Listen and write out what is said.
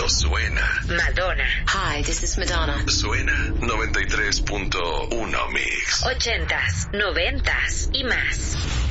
Esto suena. Madonna. Hi, this is Madonna. Suena 93.1 Mix. 80s, 90s y más.